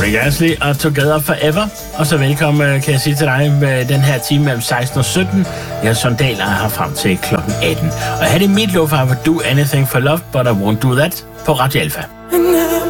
Rick Astley og Together Forever. Og så velkommen, kan jeg sige til dig, med den her time mellem 16 og 17. Jeg Sondaler er her frem til klokken 18. Og her er det mit lov for, I would do anything for love, but I won't do that på Radio Alfa.